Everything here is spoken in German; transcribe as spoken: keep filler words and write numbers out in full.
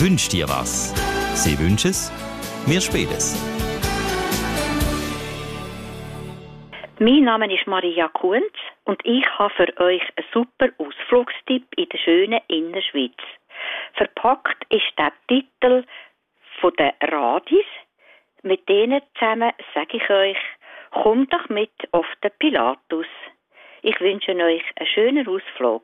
Wünsch dir was. Sie wünsch es, wir spielen es. Mein Name ist Maria Kunz und ich habe für euch einen super Ausflugstipp in der schönen Innerschweiz. Verpackt ist der Titel von den Radis. Mit denen zusammen sage ich euch, kommt doch mit auf den Pilatus. Ich wünsche euch einen schönen Ausflug.